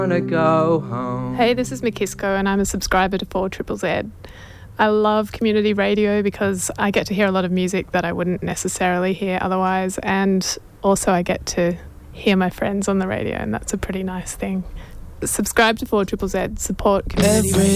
Wanna go home. Hey, this is Mikisco and I'm a subscriber to 4ZZZ. I love community radio because I get to hear a lot of music that I wouldn't necessarily hear otherwise, and also I get to hear my friends on the radio, and that's a pretty nice thing. Subscribe to 4ZZZ, support community radio.